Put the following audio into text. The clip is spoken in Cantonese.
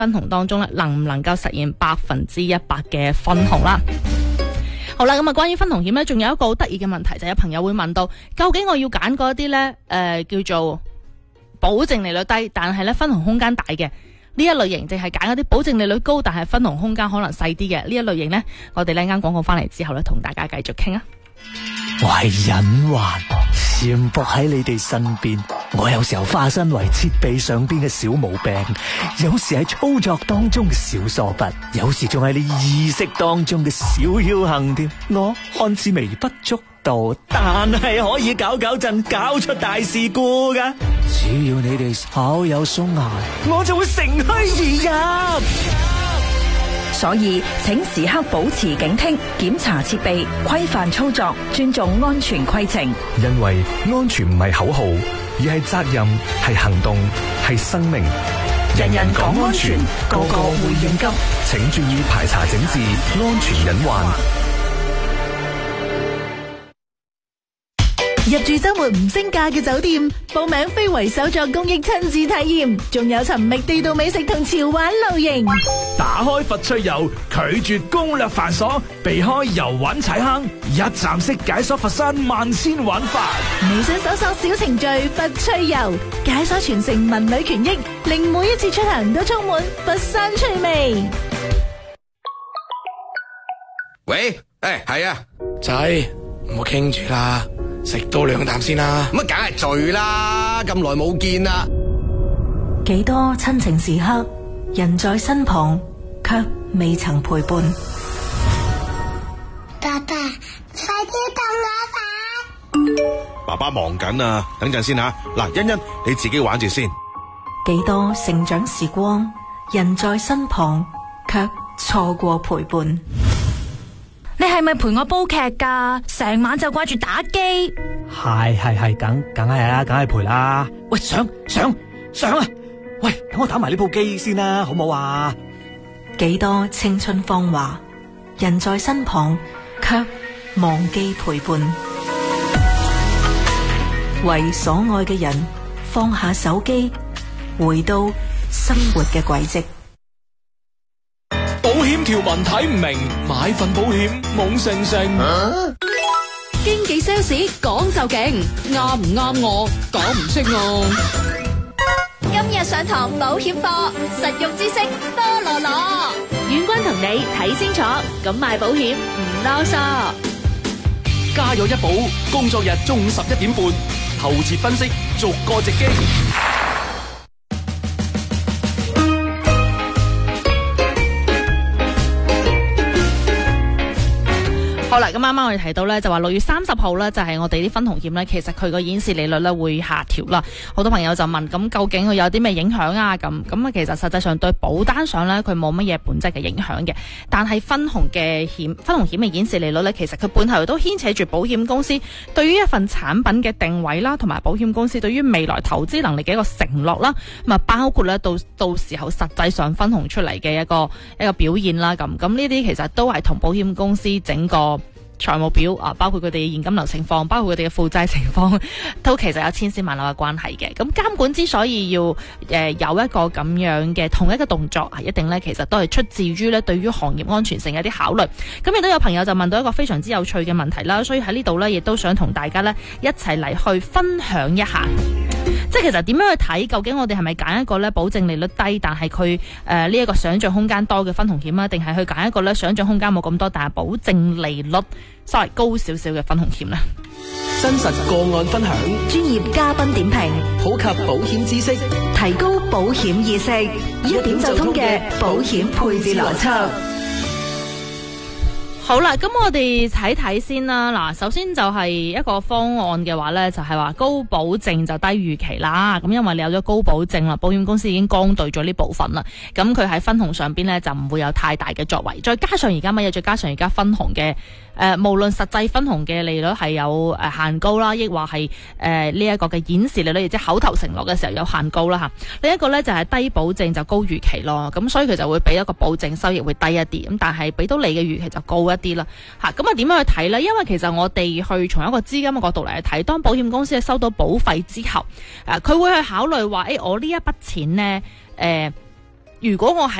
分紅當中咧，能唔能夠實現100%嘅分紅啦？好啦，咁啊，關於分紅險咧，仲有一個好得意嘅問題，就係有朋友會問到，究竟我要揀嗰啲咧，叫做保證利率低，但係咧分紅空間大嘅呢一類型，淨係揀嗰啲保證利率高，但係分紅空間可能細啲嘅呢一類型呢？我哋呢間廣告翻嚟之後咧，同大家繼續傾啊。 我係隱患，潛伏喺你哋身邊。我有時候化身為設備上邊嘅小毛病，有時係操作當中嘅小疏忽，有時仲係你意識當中嘅小僥倖添。我看似微不足道，但係可以搞震，搞出大事故噶。只要你哋稍有鬆懈，我就會乘虛而入。 所以請時刻保持警惕，檢查設備，規範操作，尊重安全規程。 因為安全唔係口號，而係責任，係行動，係生命。 人人講安全，個個會應急。 請注意排查整治安全隱患。 入住周末唔升價嘅酒店，報名非遺手作公益親自體驗，仲有尋覓地道美食同潮玩露營。 打開佛趣遊，拒絕攻略繁瑣，避開遊玩踩坑，一站式解鎖佛山萬千玩法。 微信搜索小程序佛趣遊，解鎖全城文旅權益，令每一次出行都充滿佛山趣味。 喂，係啊， 仔，唔好傾住啦。食多2啖先啦， 咁啊梗係醉啦，咁耐冇見啦。 幾多親情時刻，人在身旁，卻未曾陪伴。 爸爸，快啲等我飯。 爸爸忙緊啊，等陣先吓。嗱，欣欣你自己玩住先。 幾多成長時光，人在身旁，卻錯過陪伴。 你係咪陪我煲劇㗎？成晚就掛住打機。 係，梗係啦，梗係陪啦。喂，上啊！喂，等我打埋呢部機先啦，好唔好啊？ 幾多青春芳華，人在身旁，卻忘記陪伴。為所愛嘅人放下手機，回到生活嘅軌跡。 保險條文睇唔明，買份保險懵成成。 經紀 sales 講就勁，啱唔啱我講唔識我。 今日上堂保險課，實用知識多羅羅。 遠軍同你睇清楚，咁買保險唔囉嗦。 家有一寶，工作日中午11點半，透徹分析，逐個直擊。 好啦，咁啱啱我哋提到咧，就話6月30號咧，就係我哋啲分紅險咧，其實佢個顯示利率咧會下調啦。好多朋友就問，咁究竟佢有啲咩影響啊？咁啊，其實實際上對保單上咧，佢冇乜嘢本質嘅影響嘅。但係分紅險嘅顯示利率咧，其實佢背後都牽扯住保險公司對於一份產品嘅定位啦，同埋保險公司對於未來投資能力嘅一個承諾啦。咁啊，包括咧到時候實際上分紅出嚟嘅一個表現啦。咁呢啲其實都係同保險公司整個財務表啊，包括佢哋嘅現金流情況，包括佢哋嘅負債情況，都其實有千絲萬縷嘅關係嘅。咁監管之所以要有一個咁樣嘅同一個動作，一定咧其實都係出自於咧對於行業安全性嘅一啲考慮。咁亦都有朋友就問到一個非常之有趣嘅問題啦，所以喺呢度咧亦都想同大家咧一齊嚟去分享一下。即係其實點樣去睇，究竟我哋係咪揀一個咧保證利率低，但係佢呢一個想象空間多嘅分紅險啊，定係去揀一個咧想象空間冇咁多，但係保證利率稍微高少少嘅分紅險呢？ 真實個案分享， 專業嘉賓點評， 普及保險知識， 提高保險意識，一點就通嘅保險配置邏輯。 好啦，咁我哋睇睇先啦。嗱，首先就係一個方案嘅話呢，就係話高保證就低預期啦。咁因為你有咗高保證啦，保險公司已經剛兌咗呢部分啦。咁佢喺分紅上邊呢，就唔會有太大嘅作為。再加上而家乜嘢？再加上而家分紅嘅無論實際分紅嘅利率係有限高啦，亦或係呢一個嘅顯示利率，亦即係口頭承諾嘅時候有限高啦吓。另一個呢，就係低保證就高預期咯。咁所以佢就會俾一個保證收益會低一啲，咁但係俾到你嘅預期就高一啲啦。吓，咁啊點樣去睇呢？因為其實我哋去從一個資金嘅角度嚟睇，當保險公司收到保費之後，佢會去考慮話，我呢一筆錢呢， 如果我